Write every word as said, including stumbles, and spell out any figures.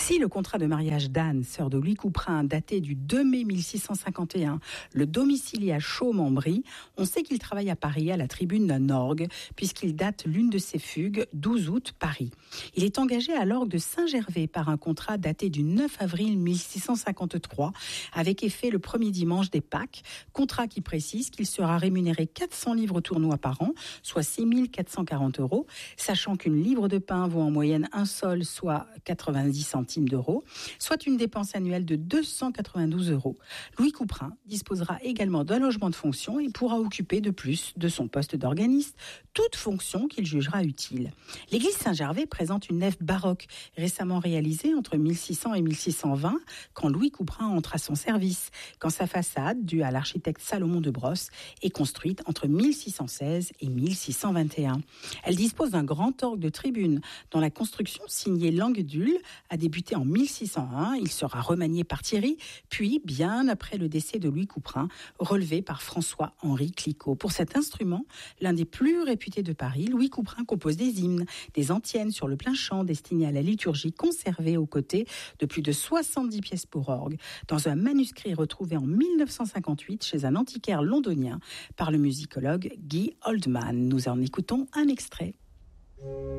Si le contrat de mariage d'Anne, sœur de Louis Couperin, daté du deux mai mille six cent cinquante et un, le domicilie à Chaumes-en-Brie, on sait qu'il travaille à Paris à la tribune d'un orgue, puisqu'il date l'une de ses fugues, douze août, Paris. Il est engagé à l'orgue de Saint-Gervais par un contrat daté du neuf avril mille six cent cinquante-trois, avec effet le premier dimanche des Pâques, contrat qui précise qu'il sera rémunéré quatre cents livres tournois par an, soit six mille quatre cent quarante euros, sachant qu'une livre de pain vaut en moyenne un sol, soit quatre-vingt-dix centimes d'euros, soit une dépense annuelle de deux cent quatre-vingt-douze euros. Louis Couperin disposera également d'un logement de fonction et pourra occuper de plus de son poste d'organiste toute fonction qu'il jugera utile. L'église Saint-Gervais présente une nef baroque récemment réalisée entre mille six cents et mille six cent vingt, quand Louis Couperin entre à son service, quand sa façade, due à l'architecte Salomon de Brosse, est construite entre mille six cent seize et mille six cent vingt et un. Elle dispose d'un grand orgue de tribune dont la construction, signée Languedule, a débuté en mille six cent un. Il sera remanié par Thierry, puis, bien après le décès de Louis Couperin, relevé par François-Henri Clicquot. Pour cet instrument, l'un des plus réputés de Paris, Louis Couperin compose des hymnes, des antiennes sur le plein chant destinées à la liturgie, conservées aux côtés de plus de soixante-dix pièces pour orgue, dans un manuscrit retrouvé en mille neuf cent cinquante-huit chez un antiquaire londonien par le musicologue Guy Oldman. Nous en écoutons un extrait.